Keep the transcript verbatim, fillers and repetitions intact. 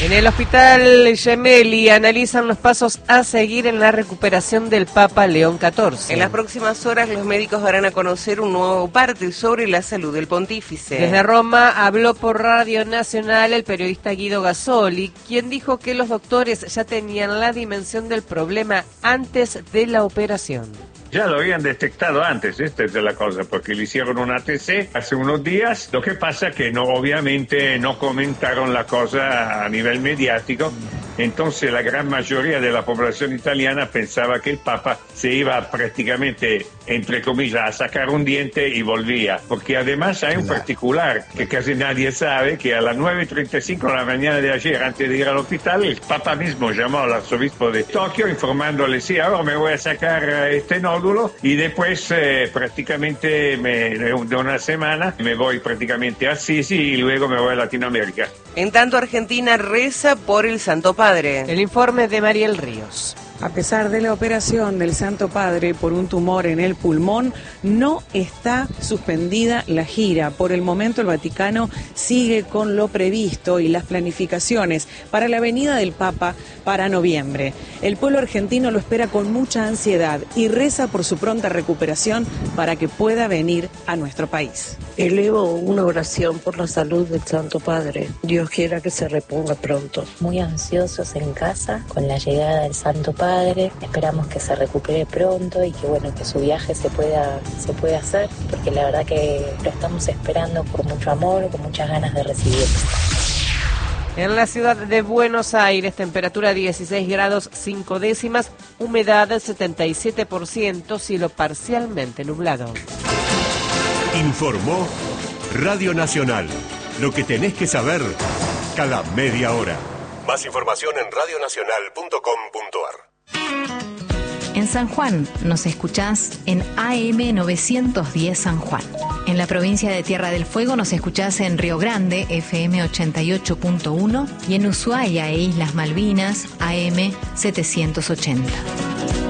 En el hospital Gemelli analizan los pasos a seguir en la recuperación del Papa León catorce. En las próximas horas los médicos darán a conocer un nuevo parte sobre la salud del pontífice. Desde Roma habló por Radio Nacional el periodista Guido Gasoli, quien dijo que los doctores ya tenían la dimensión del problema antes de la operación. Ya lo habían detectado antes, esta es la cosa, porque le hicieron un A T C hace unos días. Lo que pasa es que no, obviamente no comentaron la cosa a nivel mediático. Entonces la gran mayoría de la población italiana pensaba que el Papa se iba prácticamente, entre comillas, a sacar un diente y volvía. Porque además hay un particular que casi nadie sabe, que a las nueve y treinta y cinco de la mañana de ayer, antes de ir al hospital, el Papa mismo llamó al arzobispo de Tokio informándole, sí, ahora me voy a sacar este nódulo y después eh, prácticamente me, de una semana me voy prácticamente a Assisi y luego me voy a Latinoamérica. En tanto, Argentina reza por el Santo Padre. El informe de Mariel Ríos. A pesar de la operación del Santo Padre por un tumor en el pulmón, no está suspendida la gira. Por el momento el Vaticano sigue con lo previsto y las planificaciones para la venida del Papa para noviembre. El pueblo argentino lo espera con mucha ansiedad y reza por su pronta recuperación para que pueda venir a nuestro país. Elevo una oración por la salud del Santo Padre. Dios quiera que se reponga pronto. Muy ansiosos en casa con la llegada del Santo Padre. Esperamos que se recupere pronto y que bueno que su viaje se pueda se pueda hacer, porque la verdad que lo estamos esperando con mucho amor, con muchas ganas de recibirlo. En la ciudad de Buenos Aires, temperatura dieciséis grados cinco décimas, humedad setenta y siete por ciento, cielo parcialmente nublado. Informó Radio Nacional. Lo que tenés que saber cada media hora. Más información en radio nacional punto com punto a r. En San Juan nos escuchás en A M novecientos diez San Juan. En la provincia de Tierra del Fuego nos escuchás en Río Grande, F M ochenta y ocho punto uno, y en Ushuaia e Islas Malvinas, A M setecientos ochenta.